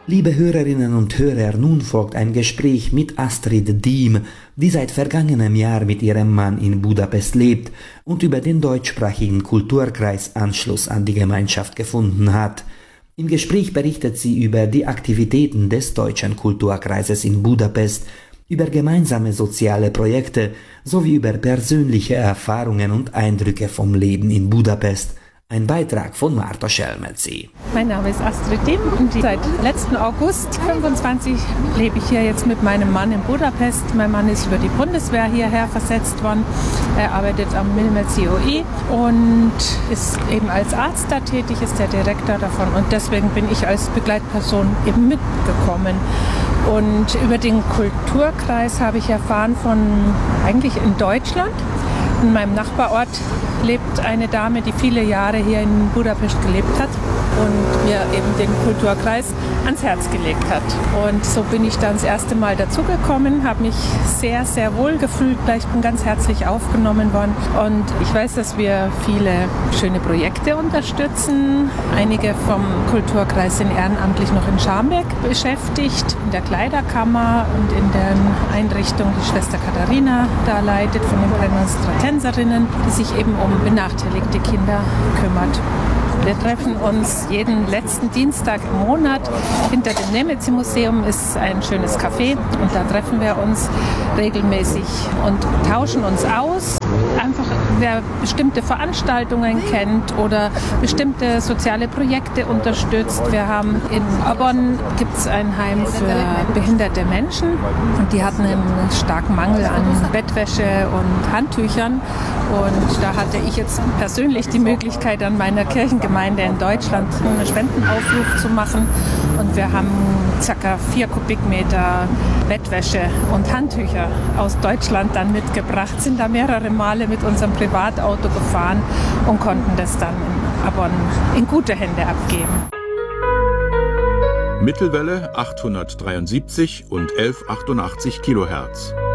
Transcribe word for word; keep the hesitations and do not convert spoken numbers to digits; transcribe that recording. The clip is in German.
Liebe Hörerinnen und Hörer, nun folgt ein Gespräch mit Astrid Diem, die seit vergangenem Jahr mit ihrem Mann in Budapest lebt und über den deutschsprachigen Kulturkreis Anschluss an die Gemeinschaft gefunden hat. Im Gespräch berichtet sie über die Aktivitäten des Deutschen Kulturkreises in Budapest, über gemeinsame soziale Projekte sowie über persönliche Erfahrungen und Eindrücke vom Leben in Budapest. Ein Beitrag von Marta Schelmetsy. Mein Name ist Astrid Diem und seit letzten August fünfundzwanzig lebe ich hier jetzt mit meinem Mann in Budapest. Mein Mann ist über die Bundeswehr hierher versetzt worden. Er arbeitet am Milmer C O E und ist eben als Arzt da tätig, ist der Direktor davon. Und deswegen bin ich als Begleitperson eben mitgekommen. Und über den Kulturkreis habe ich erfahren von eigentlich in Deutschland. In meinem Nachbarort lebt eine Dame, die viele Jahre hier in Budapest gelebt hat und mir eben den Kulturkreis ans Herz gelegt hat. Und so bin ich dann das erste Mal dazugekommen, habe mich sehr, sehr wohl gefühlt, gleich bin ganz herzlich aufgenommen worden. Und ich weiß, dass wir viele schöne Projekte unterstützen. Einige vom Kulturkreis sind ehrenamtlich noch in Scharmbeck beschäftigt, in der Kleiderkammer und in der Einrichtung, die Schwester Katharina da leitet, von den Prämonstratenserinnen, die sich eben um benachteiligte Kinder kümmert. Wir treffen uns jeden letzten Dienstag im Monat. Hinter dem Nemetzi-Museum ist ein schönes Café und da treffen wir uns regelmäßig und tauschen uns aus. Einfach, wer bestimmte Veranstaltungen kennt oder bestimmte soziale Projekte unterstützt. Wir haben in Abon gibt's ein Heim für behinderte Menschen und die hatten einen starken Mangel an Bettwäsche und Handtüchern. Und da hatte ich jetzt persönlich die Möglichkeit, an meiner Kirchengemeinde in Deutschland einen Spendenaufruf zu machen. Und wir haben ca. vier Kubikmeter Bettwäsche und Handtücher aus Deutschland dann mitgebracht, sind da mehrere Male mit unserem Privatauto gefahren und konnten das dann in Abon in gute Hände abgeben. Mittelwelle achthundertdreiundsiebzig und elf Komma achtundachtzig Kilohertz.